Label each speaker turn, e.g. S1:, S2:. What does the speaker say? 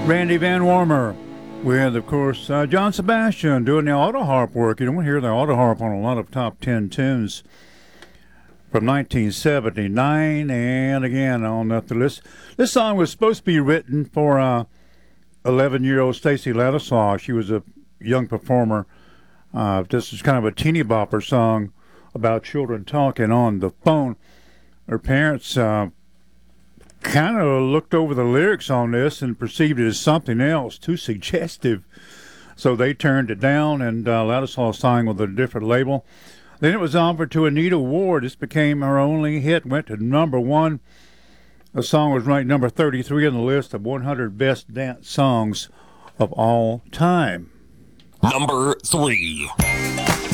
S1: Randy Van Warmer with, of course, John Sebastian doing the auto harp work. You don't hear the auto harp on a lot of top 10 tunes from 1979. And again, on the list, this song was supposed to be written for 11-year-old Stacy Ladislaw. She was a young performer. This is kind of a teeny bopper song about children talking on the phone. Her parents kind of looked over the lyrics on this and perceived it as something else, too suggestive. So they turned it down, and Ladislaw signed with a different label. Then it was offered to Anita Ward. This became her only hit, went to number one. The song was ranked number 33 on the list of 100 best dance songs of all time.
S2: Number 3.